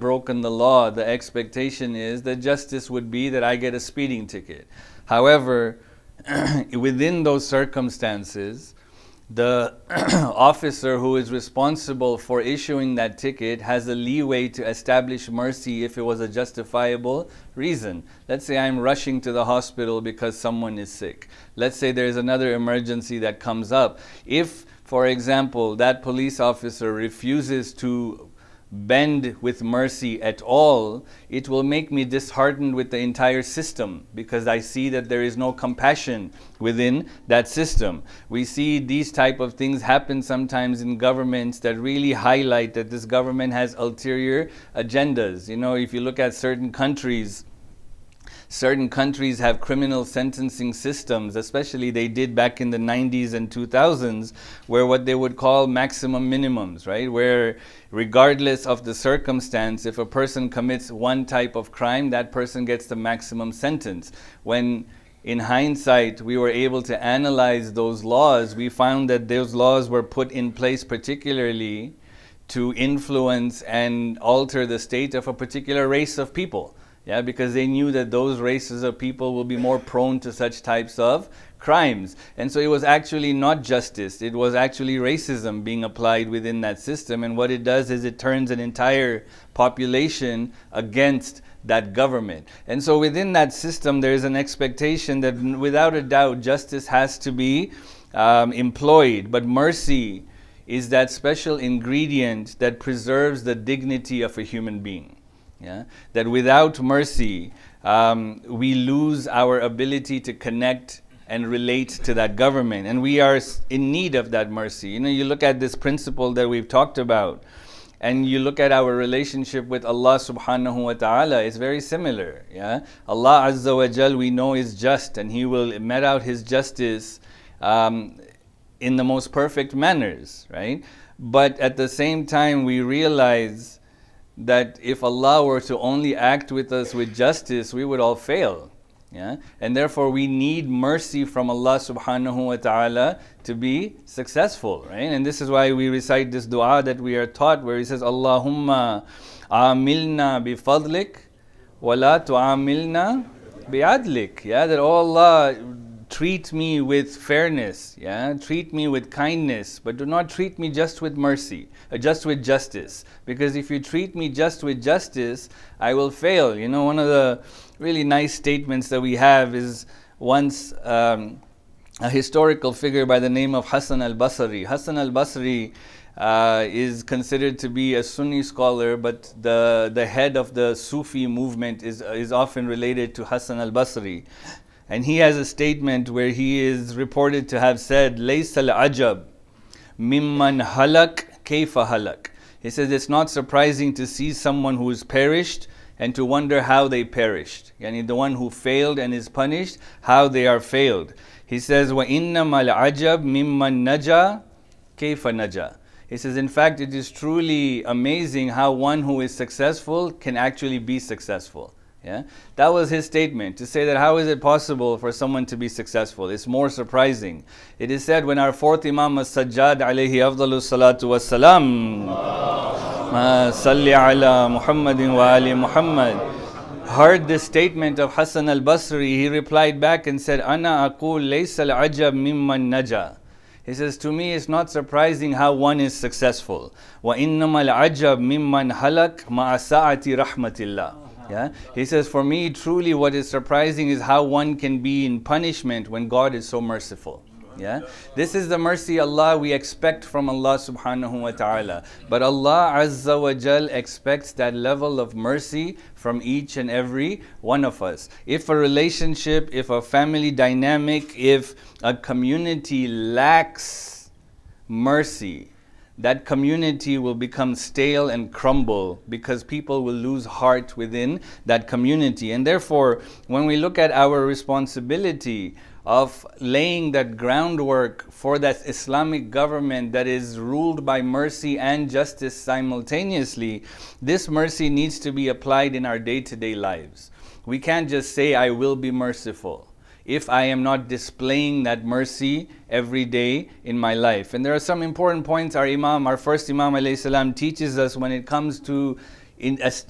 broken the law, the expectation is that justice would be that I get a speeding ticket. However, within those circumstances, the officer who is responsible for issuing that ticket has a leeway to establish mercy if it was a justifiable reason. Let's say I'm rushing to the hospital because someone is sick. Let's say there's another emergency that comes up. If, for example, that police officer refuses to bend with mercy at all, it will make me disheartened with the entire system, because I see that there is no compassion within that system. We see these type of things happen sometimes in governments that really highlight that this government has ulterior agendas. You know, if you look at certain countries have criminal sentencing systems, especially they did back in the 90s and 2000s, where what they would call maximum minimums, right? Where regardless of the circumstance, if a person commits one type of crime, that person gets the maximum sentence. When in hindsight, we were able to analyze those laws, we found that those laws were put in place particularly to influence and alter the state of a particular race of people. Yeah, because they knew that those races of people will be more prone to such types of crimes. And so it was actually not justice, it was actually racism being applied within that system. And what it does is it turns an entire population against that government. And so within that system, there is an expectation that without a doubt, justice has to be employed. But mercy is that special ingredient that preserves the dignity of a human being. Yeah? That without mercy, we lose our ability to connect and relate to that government. And we are in need of that mercy. You know, you look at this principle that we've talked about, and you look at our relationship with Allah subhanahu wa ta'ala, it's very similar. Yeah? Allah Azza wa Jal, we know, is just, and He will met out His justice in the most perfect manners, right? But at the same time, we realize that if Allah were to only act with us with justice, we would all fail. Yeah? And therefore we need mercy from Allah subhanahu wa ta'ala to be successful. Right? And this is why we recite this dua that we are taught, where He says, Allahumma amilna bi fadlik wa la tu'amilna bi adlik. Yeah? That, oh Allah, treat me with fairness, yeah? Treat me with kindness, but do not treat me just with mercy, just with justice. Because if you treat me just with justice, I will fail. You know, one of the really nice statements that we have is once a historical figure by the name of Hassan al-Basri. Hassan al-Basri is considered to be a Sunni scholar, but the head of the Sufi movement is often related to Hassan al-Basri. And he has a statement where he is reported to have said, لَيْسَ الْعَجَبْ مِمَّنْ هَلَكْ كَيْفَ هَلَكْ. He says it's not surprising to see someone who is perished and to wonder how they perished. Yani the one who failed and is punished, how they are failed. He says, وَإِنَّمَا الْعَجَبْ مِمَّنْ نَجَى كَيْفَ نَجَى. He says, in fact, it is truly amazing how one who is successful can actually be successful. Yeah? That was his statement, to say that how is it possible for someone to be successful? It's more surprising. It is said when our fourth Imam As-Sajjad alayhi afdalu salatu wassalam, salli ala Muhammadin wa ali Muhammad, heard this statement of Hassan al-Basri, he replied back and said, Ana aqul laysa al-ajab mimman naja. He says, to me it's not surprising how one is successful. Wa innama al-ajab mimman halak ma'a sa'ati rahmatillah. Yeah? He says, for me, truly what is surprising is how one can be in punishment when God is so merciful. Yeah? This is the mercy Allah we expect from Allah subhanahu wa ta'ala. But Allah Azza wa Jal expects that level of mercy from each and every one of us. If a relationship, if a family dynamic, if a community lacks mercy, that community will become stale and crumble, because people will lose heart within that community. And therefore, when we look at our responsibility of laying that groundwork for that Islamic government that is ruled by mercy and justice simultaneously, this mercy needs to be applied in our day-to-day lives. We can't just say, I will be merciful, if I am not displaying that mercy every day in my life. And there are some important points our first Imam alayhi salam teaches us when it comes to